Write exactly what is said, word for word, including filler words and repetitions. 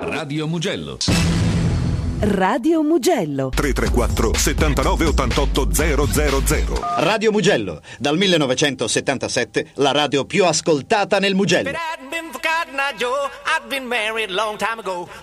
Radio Mugello. Radio Mugello tre tre quattro settantanove ottantotto zero zero zero. Radio Mugello, dal millenovecentosettantasette la radio più ascoltata nel Mugello.